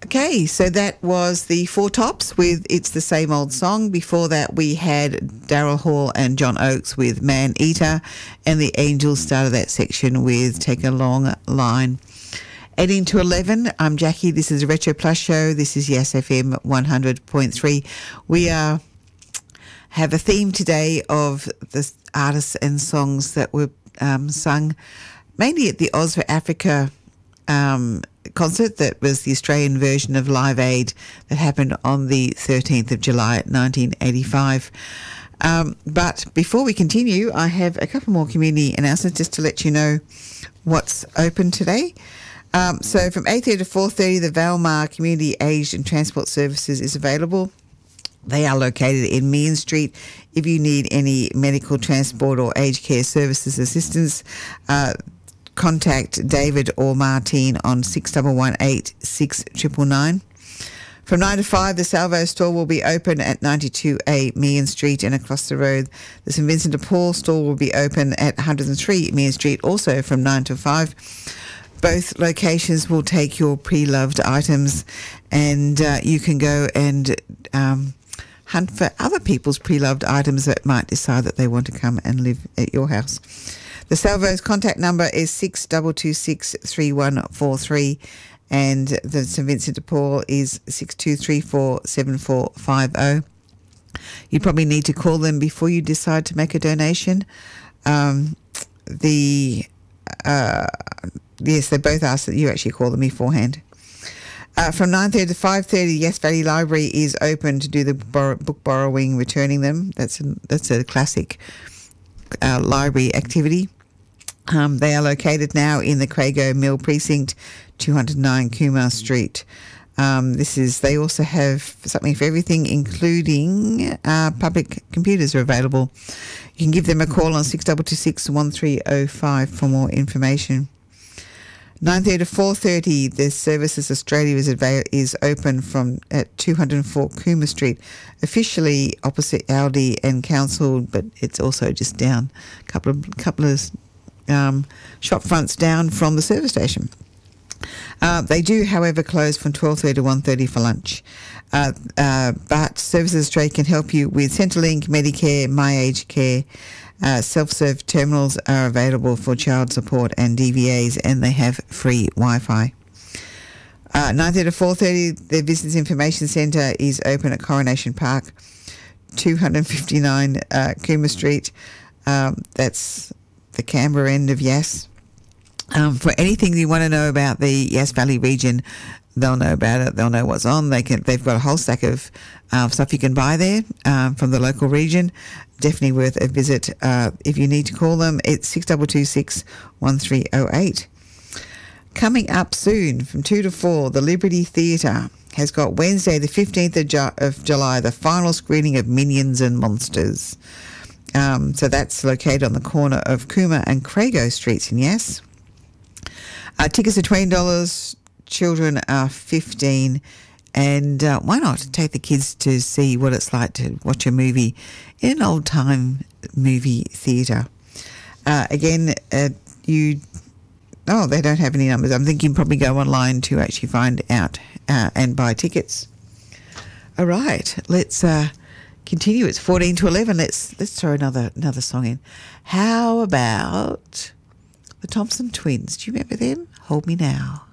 Okay, so that was the Four Tops with It's the Same Old Song. Before that, we had Daryl Hall and John Oates with Man Eater, and the Angels started that section with Take a Long Line. 18 to 11, I'm Jackie. This is a Retro Plus show. This is Yes FM 100.3. We have a theme today of the artists and songs that were sung mainly at the Oz for Africa concert. That was the Australian version of Live Aid that happened on the 13th of July 1985. But before we continue, I have a couple more community announcements just to let you know what's open today. So from 8:30 to 4:30, the Valmar Community Aged and Transport Services is available. They are located in Meehan Street. If you need any medical transport or aged care services assistance, contact David or Martine on 6118 6999. From 9 to 5, the Salvo store will be open at 92A Meehan Street, and across the road, the St Vincent de Paul store will be open at 103 Meehan Street, also from 9 to 5. Both locations will take your pre-loved items, and you can go and hunt for other people's pre-loved items that might decide that they want to come and live at your house. The Salvo's contact number is 6226 3143, and the St Vincent de Paul is 6234 7450. You probably need to call them before you decide to make a donation. Yes, they both ask that you actually call them beforehand. From 9:30 to 5:30, Yes Valley Library is open to do the book borrowing, returning them. That's a classic library activity. They are located now in the Crago Mill Precinct, 209 Kumar Street. They also have something for everything, including public computers are available. You can give them a call on 6226 1305 for more information. 9:30 to 4:30, the Services Australia is open at 204 Cooma Street, officially opposite Aldi and Council, but it's also just down a couple of shop fronts down from the service station. They do, however, close from 12:30 to 1:30 for lunch. But Services Australia can help you with Centrelink, Medicare, MyAge Care. Self-serve terminals are available for child support and DVAs, and they have free Wi-Fi. 9:30 to 4:30, the Business Information Centre is open at Coronation Park, 259 Cooma Street. That's the Canberra end of Yass. For anything you want to know about the Yass Valley region, they'll know about it. They'll know what's on. They've got a whole stack of stuff you can buy there from the local region. Definitely worth a visit. If you need to call them, it's 6226 1308. Coming up soon from 2 to 4, the Liberty Theatre has got Wednesday the 15th of July, the final screening of Minions and Monsters. So that's located on the corner of Cooma and Crago Streets in Yass. Tickets are $20. Children are 15, and why not take the kids to see what it's like to watch a movie in an old-time movie theatre. Again, they don't have any numbers. I'm thinking probably go online to actually find out and buy tickets. All right, let's continue. It's 14 to 11. Let's throw another song in. How about the Thompson Twins? Do you remember them? Hold Me Now.